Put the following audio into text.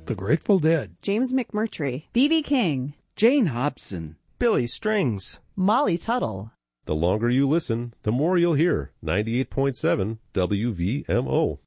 The Grateful Dead, James McMurtry, B.B. King, Jane Hobson, Billy Strings, Molly Tuttle. The longer you listen, the more you'll hear. 98.7 WVMO.